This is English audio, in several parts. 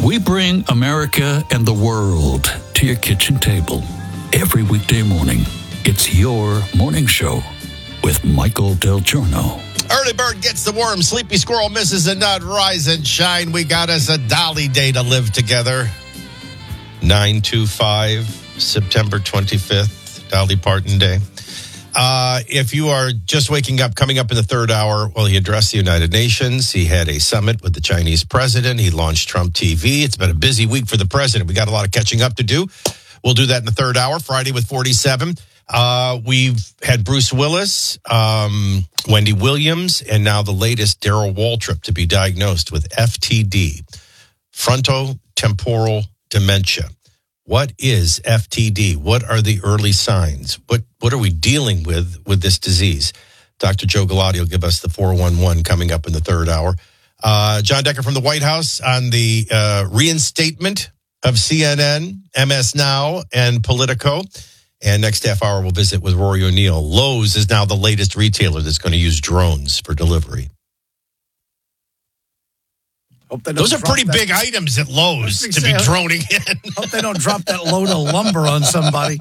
We bring America and the world to your kitchen table. Every weekday morning, it's your morning show with Michael Del Giorno. Early bird gets the worm. Sleepy squirrel misses the nut. Rise and shine. We got us a Dolly day to live together. 9/25, September 25th, Dolly Parton Day. If you are just waking up, coming up in the third hour, well, he addressed the United Nations. He had a summit with the Chinese president. He launched Trump TV. It's been a busy week for the president. We got a lot of catching up to do. We'll do that in the third hour, Friday with 47. We've had Bruce Willis, Wendy Williams, and now the latest, Darrell Waltrip, to be diagnosed with FTD, frontotemporal dementia. What is FTD? What are the early signs? What are we dealing with this disease? Dr. Joe Galati will give us the 411 coming up in the third hour. John Decker from the White House on the reinstatement of CNN, MS Now, and Politico. And next half hour, we'll visit with Rory O'Neill. Lowe's is now the latest retailer that's going to use drones for delivery. Those are pretty big items at Lowe's to be droning in. Hope they don't drop that load of lumber on somebody.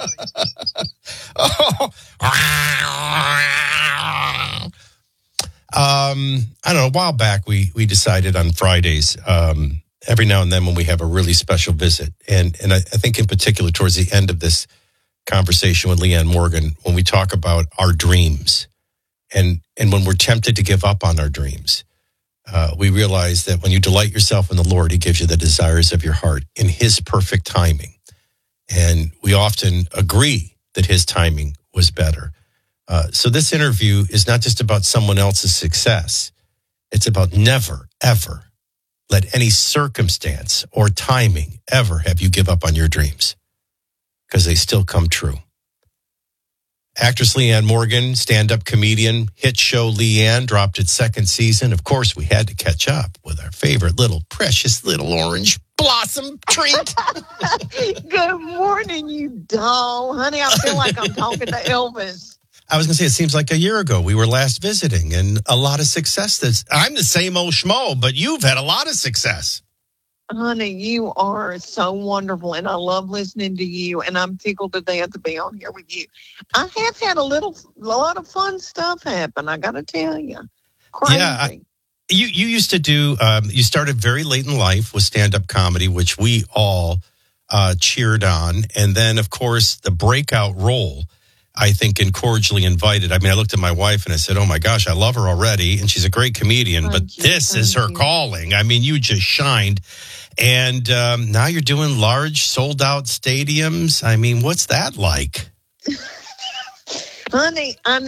I don't know. A while back, we decided on Fridays, every now and then when we have a really special visit, and I think in particular towards the end of this conversation with Leanne Morgan, when we talk about our dreams and when we're tempted to give up on our dreams. We realize that when you delight yourself in the Lord, he gives you the desires of your heart in his perfect timing. And we often agree that his timing was better. So this interview is not just about someone else's success. It's about never, ever let any circumstance or timing ever have you give up on your dreams, because they still come true. Actress Leanne Morgan, stand-up comedian, hit show Leanne dropped its second season. Of course, we had to catch up with our favorite little precious little orange blossom treat. Good morning, you doll. Honey, I feel like I'm talking to Elvis. I was going to say, it seems like a year ago we were last visiting, and a lot of success. I'm the same old schmo, but you've had a lot of success. Honey, you are so wonderful, and I love listening to you, and I'm tickled to death to be on here with you. I have had a lot of fun stuff happen, I got to tell you. Crazy. Yeah, you used to do, you started very late in life with stand-up comedy, which we all cheered on, and then, of course, the breakout role, I think, in Cordially Invited. I mean, I looked at my wife and I said, oh my gosh, I love her already, and she's a great comedian, but this is her calling. I mean, you just shined. And now you're doing large sold-out stadiums. I mean, what's that like? Honey, I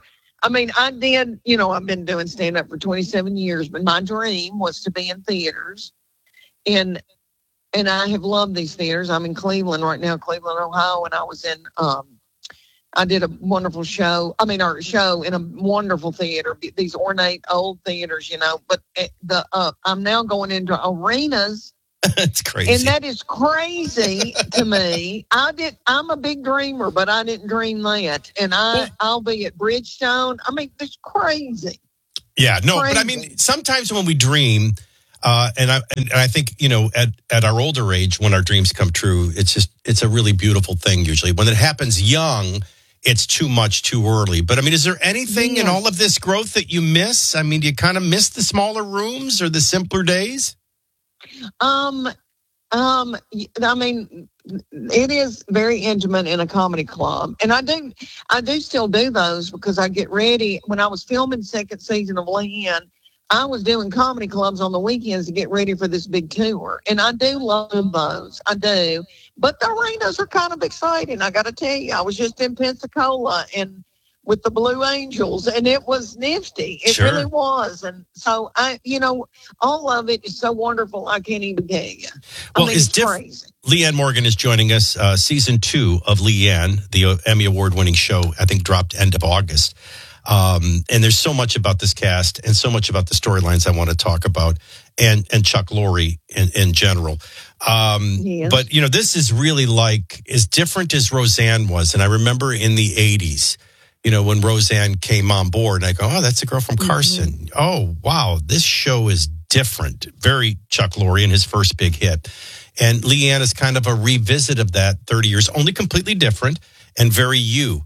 did, I've been doing stand-up for 27 years, but my dream was to be in theaters. And I have loved these theaters. I'm in Cleveland right now, Cleveland, Ohio, and I was in, I did a wonderful show in a wonderful theater, these ornate old theaters, but I'm now going into arenas. That's crazy. And that is crazy to me. I'm a big dreamer, but I didn't dream that. And I'll be at Bridgestone. I mean, it's crazy. Yeah, no, crazy. But I mean, sometimes when we dream, and I think, at our older age, when our dreams come true, it's a really beautiful thing usually. When it happens young, it's too much too early. But I mean, is there anything in all of this growth that you miss? I mean, do you kind of miss the smaller rooms or the simpler days? I mean, it is very intimate in a comedy club, and I do still do those because I get ready. When I was filming second season of Leanne, I was doing comedy clubs on the weekends to get ready for this big tour, and I do love those. I do, but the arenas are kind of exciting. I got to tell you, I was just in Pensacola and with the Blue Angels, and it was nifty. It really was. And so all of it is so wonderful. I can't even tell you. It's crazy. Leanne Morgan is joining us. Season 2 of Leanne, the Emmy Award-winning show, I think dropped end of August. And there's so much about this cast and so much about the storylines I want to talk about, and Chuck Lorre in general. But, this is really like as different as Roseanne was. And I remember in the 80s, when Roseanne came on board, and I go, oh, that's a girl from Carson. Mm-hmm. Oh, wow, this show is different, very Chuck Lorre in his first big hit. And Leanne is kind of a revisit of that 30 years, only completely different and very you.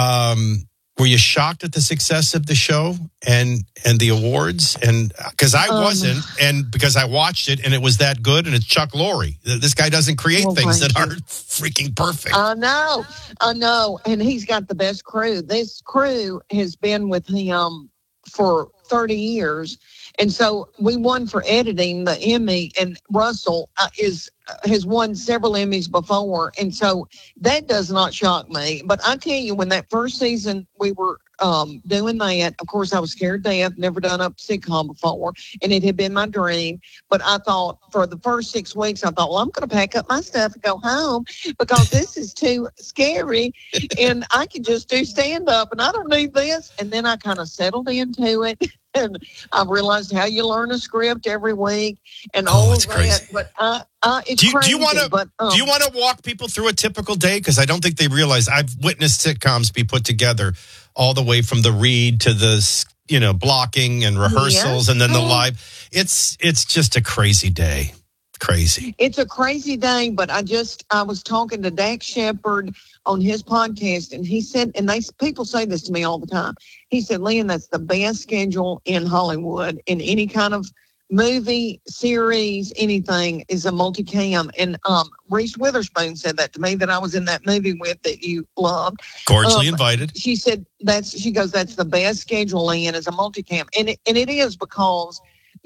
Were you shocked at the success of the show and the awards? And because I wasn't, and because I watched it and it was that good, and it's Chuck Lorre. This guy doesn't create things that aren't freaking perfect. I know. And he's got the best crew. This crew has been with him for 30 years. And so we won for editing the Emmy, and Russell has won several Emmys before. And so that does not shock me. But I tell you, when that first season we were doing that, of course, I was scared to death, never done a sitcom before, and it had been my dream. But I thought for the first 6 weeks, I thought, well, I'm going to pack up my stuff and go home because this is too scary. And I can just do stand-up, and I don't need this. And then I kind of settled into it. And I realized how you learn a script every week and all of that. Crazy. But it's crazy. Do you want to walk people through a typical day? Because I don't think they realize I've witnessed sitcoms be put together all the way from the read to the blocking and rehearsals and then the live. It's just a crazy day. Crazy. It's a crazy day, but I was talking to Dax Shepard on his podcast, and he said, and people say this to me all the time. He said, Lynn, that's the best schedule in Hollywood in any kind of movie, series, anything is a multicam. And Reese Witherspoon said that to me, that I was in that movie with that you loved. Cordially invited. She said that's the best schedule, Lynn, is a multicam. And it is because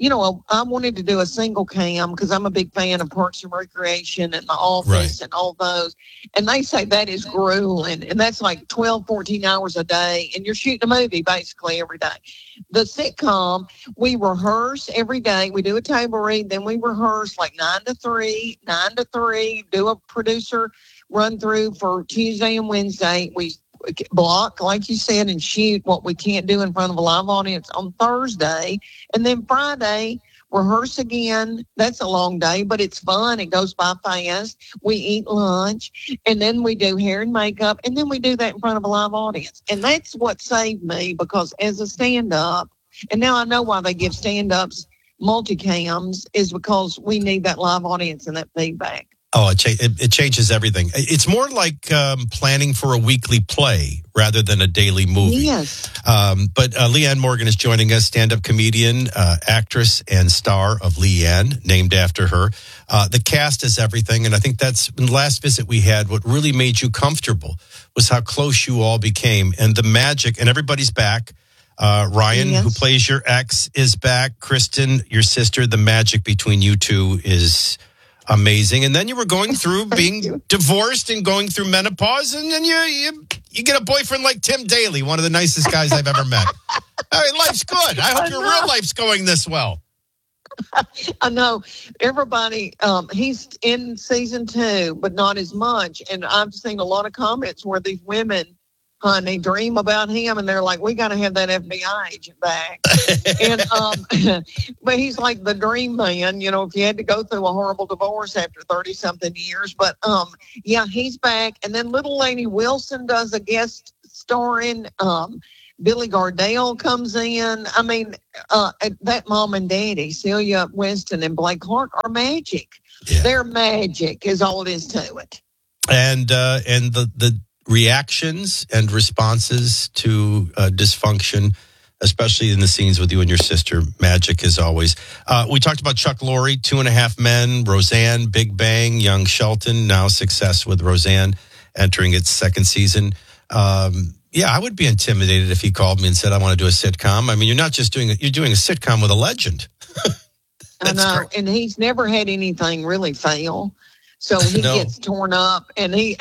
I wanted to do a single cam because I'm a big fan of Parks and Recreation and The Office and all those. And they say that is grueling. And that's like 12, 14 hours a day. And you're shooting a movie basically every day. The sitcom, we rehearse every day. We do a table read. Then we rehearse like 9 to 3, do a producer run through for Tuesday and Wednesday. We block, like you said, and shoot what we can't do in front of a live audience on Thursday. And then Friday, rehearse again. That's a long day, but it's fun. It goes by fast. We eat lunch, and then we do hair and makeup, and then we do that in front of a live audience. And that's what saved me, because as a stand-up, and now I know why they give stand-ups multicams, is because we need that live audience and that feedback. Oh, it changes everything. It's more like planning for a weekly play rather than a daily movie. Yes. But Leanne Morgan is joining us, stand-up comedian, actress, and star of Leanne, named after her. The cast is everything, and I think that's, in the last visit we had, what really made you comfortable was how close you all became, and the magic, and everybody's back. Ryan, who plays your ex, is back. Kristen, your sister, the magic between you two is amazing. And then you were going through being divorced and going through menopause, and then you get a boyfriend like Tim Daly, one of the nicest guys I've ever met. Life's good. I hope your real life's going this well. I know. Everybody, he's in season 2, but not as much. And I've seen a lot of comments where these women, honey, dream about him, and they're like, we got to have that FBI agent back. And but he's like the dream man, if you had to go through a horrible divorce after 30-something years. But he's back. And then little Lady Wilson does a guest starring. Billy Gardell comes in. I mean, that mom and daddy, Celia Winston and Blake Clark, are magic. Yeah. They're magic is all it is to it. And the reactions and responses to dysfunction, especially in the scenes with you and your sister, magic as always. We talked about Chuck Lorre, 2.5 Men, Roseanne, Big Bang, Young Shelton, now Success with Roseanne, entering its second season. I would be intimidated if he called me and said, I want to do a sitcom. I mean, you're not just doing you're doing a sitcom with a legend. I know, great. And he's never had anything really fail. So he gets torn up, and he,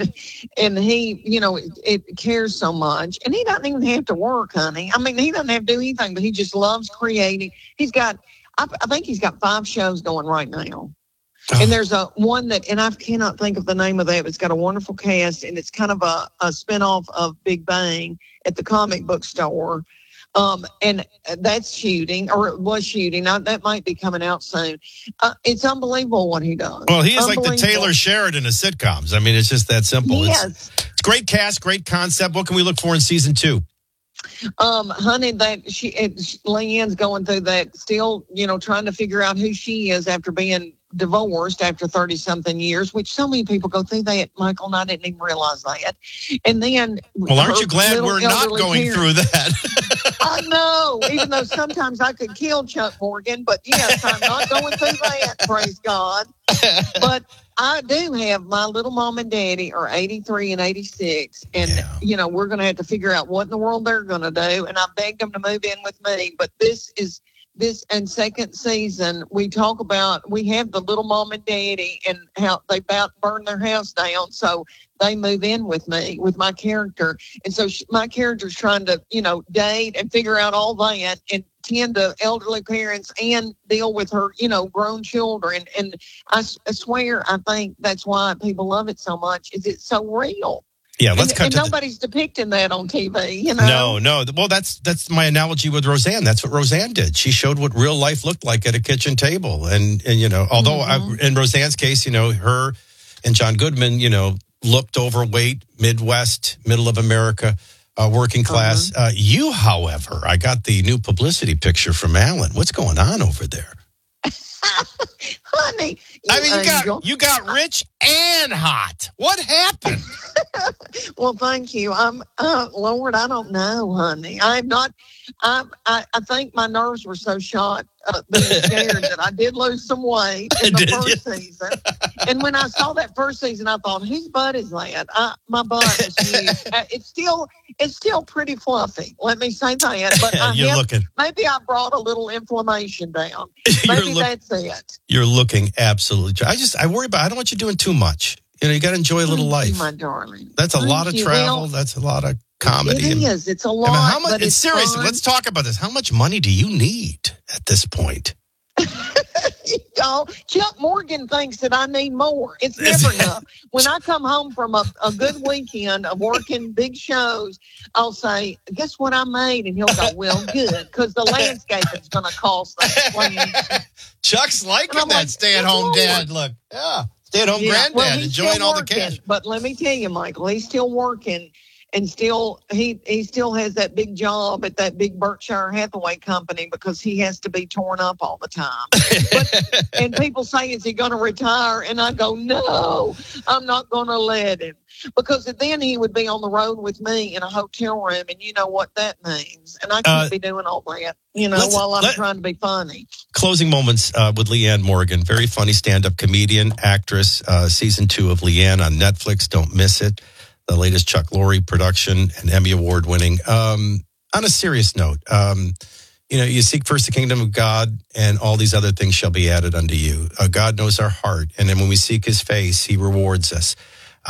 it cares so much, and he doesn't even have to work, honey. I mean, he doesn't have to do anything, but he just loves creating. I think he's got 5 shows going right now. Oh. And there's one that, and I cannot think of the name of that, but it's got a wonderful cast, and it's kind of a spinoff of Big Bang at the comic book store. And that's shooting, or it was shooting. That might be coming out soon. It's unbelievable what he does. Well, he is like the Taylor Sheridan of sitcoms. I mean, it's just that simple. Yes. It's great cast, great concept. What can we look for in season 2? Honey, Leanne's going through that still, trying to figure out who she is after being divorced after 30 something years, which so many people go through that, Michael, and I didn't even realize that. And then, well, aren't you glad we're not going through that? I know, even though sometimes I could kill Chuck Morgan, but yes, I'm not going through that, praise God. But I do have my little mom and daddy are 83 and 86. And, we're going to have to figure out what in the world they're going to do. And I begged them to move in with me. But this and second season, we have the little mom and daddy and how they about burned their house down. So they move in with me, with my character. And so my character's trying to, date and figure out all that and tend to elderly parents and deal with her, grown children. And I swear, I think that's why people love it so much, is it's so real. Yeah, let's cut to nobody's depicting that on TV, No. Well, that's my analogy with Roseanne. That's what Roseanne did. She showed what real life looked like at a kitchen table. And although in Roseanne's case, her and John Goodman, looked overweight, Midwest, middle of America, working class. You, however, I got the new publicity picture from Alan. What's going on over there? Honey, you got rich and hot. What happened? Well, thank you. Lord, I don't know, honey. I'm not. I think my nerves were so shot, being scared that I did lose some weight in the first season. And when I saw that first season, I thought, whose butt is that? My butt is huge. It's still pretty fluffy. Let me say that. But maybe I brought a little inflammation down. Maybe that's it. You're looking absolutely. I worry about. I don't want you doing too much. You got to enjoy a little life, my darling. That's a lot of travel. Well, that's a lot of comedy. It is. It's a lot. But it's seriously. fun. Let's talk about this. How much money do you need at this point? Chuck Morgan thinks that I need more. It's never enough. When I come home from a good weekend of working big shows, I'll say, guess what I made? And he'll go, well, good, because the landscaping's going to cost that. Chuck's liking that stay-at-home dad look. Yeah, stay-at-home granddad, enjoying all the cash. But let me tell you, Michael, he's still working. And still, he still has that big job at that big Berkshire Hathaway company because he has to be torn up all the time. And people say, is he going to retire? And I go, no, I'm not going to let him. Because then he would be on the road with me in a hotel room, and you know what that means. And I can't be doing all that, while I'm trying to be funny. Closing moments with Leanne Morgan, very funny stand-up comedian, actress, season 2 of Leanne on Netflix. Don't miss it. The latest Chuck Lorre production and Emmy Award winning. On a serious note, you seek first the kingdom of God and all these other things shall be added unto you. God knows our heart. And then when we seek his face, he rewards us.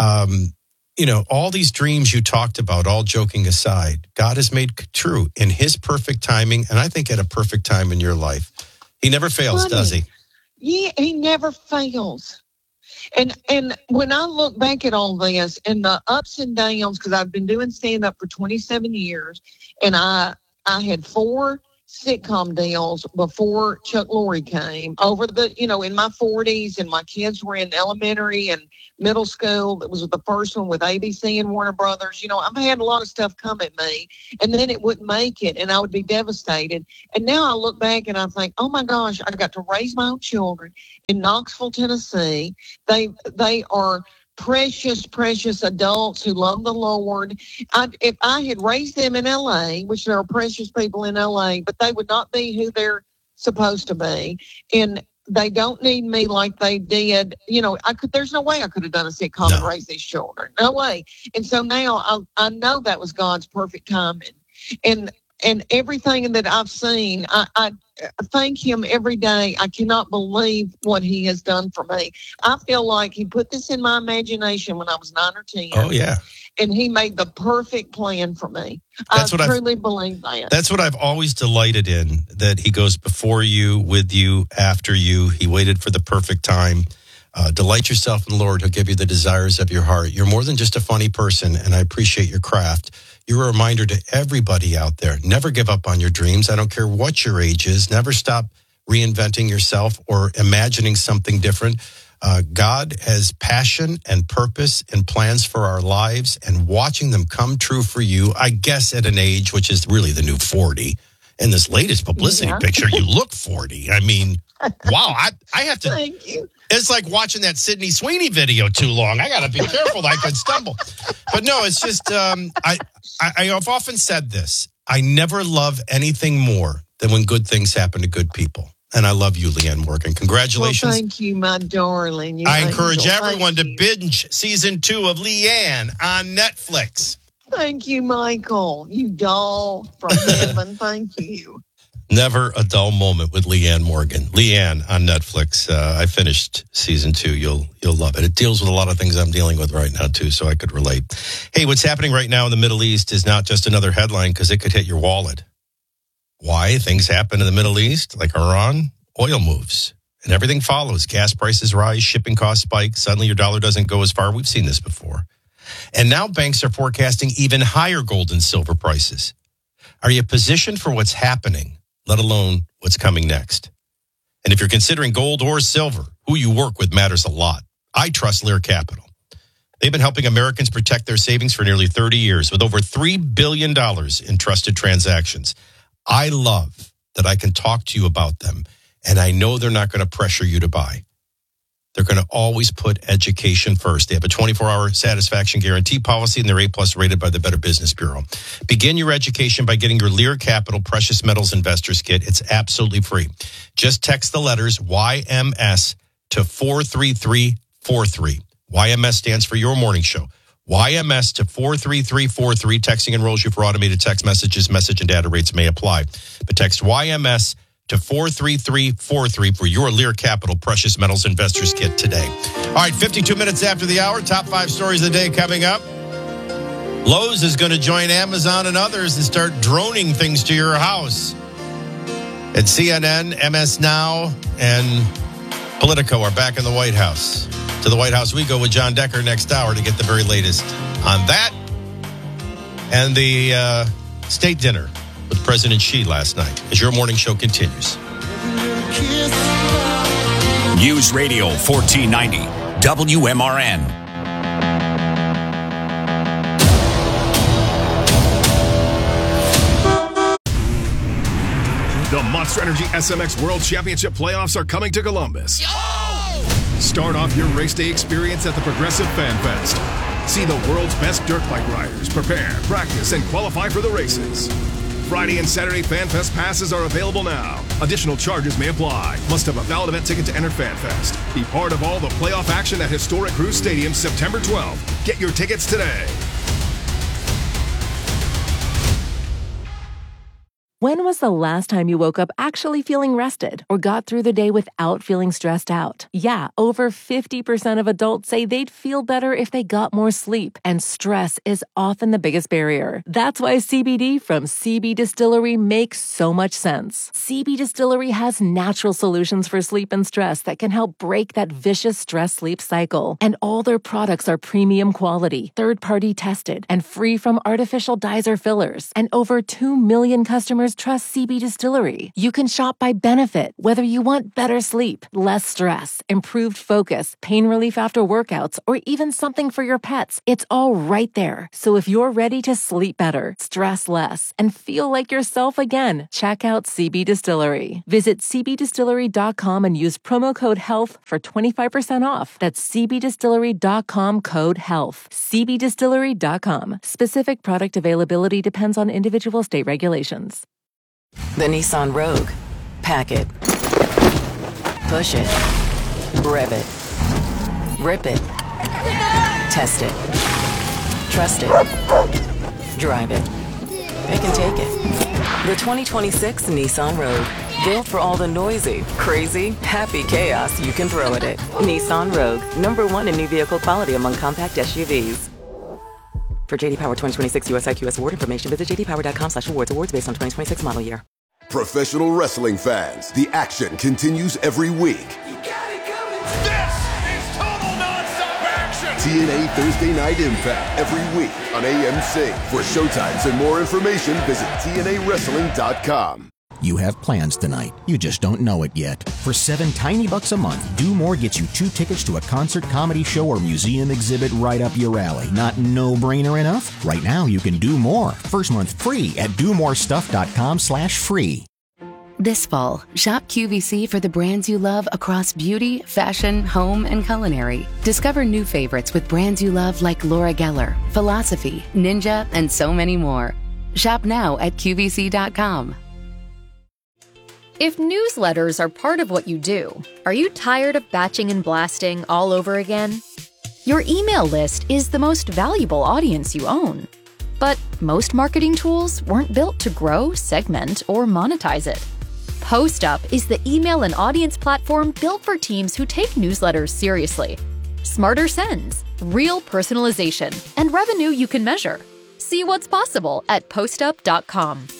All these dreams you talked about, all joking aside, God has made true in his perfect timing. And I think at a perfect time in your life. He never fails, does he? Yeah, he never fails. And when I look back at all this and the ups and downs, because I've been doing stand-up for 27 years, and I had 4 sitcom deals before Chuck Lorre came over in my 40s, and my kids were in elementary and middle school. It was the first one with ABC and Warner Brothers. I've had a lot of stuff come at me, and then it wouldn't make it, and I would be devastated. And now I look back and I think, oh my gosh, I got to raise my own children in Knoxville, Tennessee. They are precious adults who love the Lord. If I had raised them in L.A., which there are precious people in L.A., but they would not be who they're supposed to be. And they don't need me like they did. There's no way I could have done a sitcom and raised these children. No way. And so now I know that was God's perfect timing. And everything that I've seen, I thank him every day. I cannot believe what he has done for me. I feel like he put this in my imagination when I was 9 or 10. Oh, yeah. And he made the perfect plan for me. I truly believe that. That's what I've always delighted in, that he goes before you, with you, after you. He waited for the perfect time. Delight yourself in the Lord. He'll give you the desires of your heart. You're more than just a funny person, and I appreciate your craft. You're a reminder to everybody out there. Never give up on your dreams. I don't care what your age is. Never stop reinventing yourself or imagining something different. God has passion and purpose and plans for our lives, and watching them come true for you, I guess at an age which is really the new 40. In this latest publicity picture, you look 40. I mean, wow, I have to. Thank you. It's like watching that Sydney Sweeney video too long. I got to be careful. I could stumble. But no, it's just, I have often said this. I never love anything more than when good things happen to good people. And I love you, Leanne Morgan. Congratulations. Well, thank you, my darling. I encourage everyone to binge season 2 of Leanne on Netflix. Thank you, Michael. You doll from heaven. Thank you. Never a dull moment with Leanne Morgan. Leanne on Netflix. I finished season 2. You'll love it. It deals with a lot of things I'm dealing with right now, too, so I could relate. Hey, what's happening right now in the Middle East is not just another headline because it could hit your wallet. Why? Things happen in the Middle East, like Iran, oil moves, and everything follows. Gas prices rise, shipping costs spike. Suddenly your dollar doesn't go as far. We've seen this before. And now banks are forecasting even higher gold and silver prices. Are you positioned for what's happening, let alone what's coming next? And if you're considering gold or silver, who you work with matters a lot. I trust Lear Capital. They've been helping Americans protect their savings for nearly 30 years with over $3 billion in trusted transactions. I love that I can talk to you about them, and I know they're not going to pressure you to buy. They're going to always put education first. They have a 24-hour satisfaction guarantee policy, and they're A+ rated by the Better Business Bureau. Begin your education by getting your Lear Capital Precious Metals Investors Kit. It's absolutely free. Just text the letters YMS to 43343. YMS stands for Your Morning Show. YMS to 43343. Texting enrolls you for automated text messages. Message and data rates may apply. But text YMS to 43343 for your Lear Capital Precious Metals Investors Kit today. All right, 52 minutes after the hour, top 5 stories of the day coming up. Lowe's is going to join Amazon and others and start droning things to your house. And CNN, MS Now, and Politico are back in the White House. To the White House we go with John Decker next hour to get the very latest on that and the state dinner with President Xi last night as your morning show continues. News Radio 1490 WMRN. The Monster Energy SMX World Championship playoffs are coming to Columbus. Start off your race day experience at the Progressive Fan Fest. See the world's best dirt bike riders prepare, practice, and qualify for the races. Friday and Saturday Fan Fest passes are available now. Additional charges may apply. Must have a valid event ticket to enter Fan Fest. Be part of all the playoff action at historic Cruise Stadium September 12th. Get your tickets today. When was the last time you woke up actually feeling rested or got through the day without feeling stressed out? Yeah, over 50% of adults say they'd feel better if they got more sleep, and stress is often the biggest barrier. That's why CBD from CB Distillery makes so much sense. CB Distillery has natural solutions for sleep and stress that can help break that vicious stress-sleep cycle. And all their products are premium quality, third-party tested, and free from artificial dyes or fillers. And over 2 million customers trust CB Distillery. You can shop by benefit, whether you want better sleep, less stress, improved focus, pain relief after workouts, or even something for your pets. It's all right there. So if you're ready to sleep better, stress less, and feel like yourself again, check out CB Distillery. Visit cbdistillery.com and use promo code HEALTH for 25% off. That's cbdistillery.com code HEALTH. cbdistillery.com. Specific product availability depends on individual state regulations. The Nissan Rogue. Pack it. Push it. Rev it. Rip it. Test it. Trust it. Drive it. It can take it. The 2026 Nissan Rogue. Built for all the noisy, crazy, happy chaos you can throw at it. Nissan Rogue. #1 in new vehicle quality among compact SUVs. For JD Power 2026 US IQS award information, visit jdpower.com/awards. Awards based on 2026 model year. Professional wrestling fans, the action continues every week. You got it coming. This is total nonstop action. TNA Thursday Night Impact every week on AMC. For showtimes and more information, visit TNAWrestling.com. You have plans tonight. You just don't know it yet. For $7 tiny bucks a month, Do More gets you 2 tickets to a concert, comedy show, or museum exhibit right up your alley. Not no-brainer enough? Right now, you can do more. First month free at domorestuff.com/free. This fall, shop QVC for the brands you love across beauty, fashion, home, and culinary. Discover new favorites with brands you love like Laura Geller, Philosophy, Ninja, and so many more. Shop now at QVC.com. If newsletters are part of what you do, are you tired of batching and blasting all over again? Your email list is the most valuable audience you own. But most marketing tools weren't built to grow, segment, or monetize it. PostUp is the email and audience platform built for teams who take newsletters seriously. Smarter sends, real personalization, and revenue you can measure. See what's possible at postup.com.